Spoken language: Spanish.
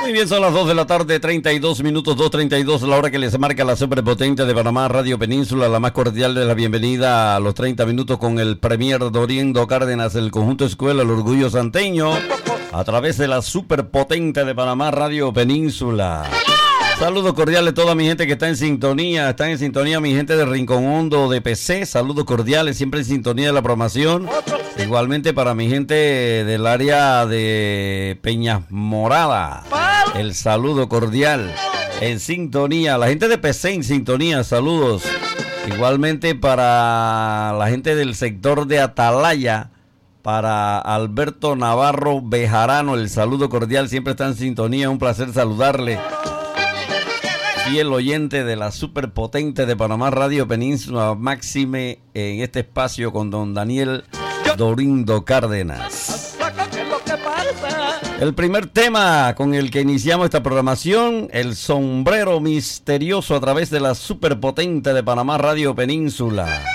Muy bien, son las 2 de la tarde, 32 minutos, 2:32, la hora que les marca la superpotente de Panamá, Radio Península. La más cordial de la bienvenida a los 30 minutos con el premier Dorindo Cárdenas, el conjunto escuela El Orgullo Santeño, a través de la superpotente de Panamá, Radio Península. Saludos cordiales a toda mi gente que está en sintonía. Están en sintonía mi gente de Rincón Hondo, de PC. Saludos cordiales, siempre en sintonía de la programación. Igualmente para mi gente del área de Peñas Morada. El saludo cordial. En sintonía. La gente de PC en sintonía. Saludos. Igualmente para la gente del sector de Atalaya. Para Alberto Navarro Bejarano. El saludo cordial. Siempre está en sintonía. Un placer saludarle. Fiel oyente de la superpotente de Panamá, Radio Península, máxime en este espacio con don Daniel Dorindo Cárdenas. El primer tema con el que iniciamos esta programación, el sombrero misterioso a través de la superpotente de Panamá, Radio Península.